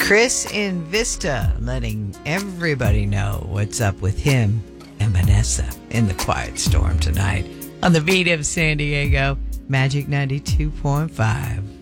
Chris in Vista letting everybody know what's up with him and Vanessa in the Quiet Storm tonight on the beat of San Diego, Magic 92.5.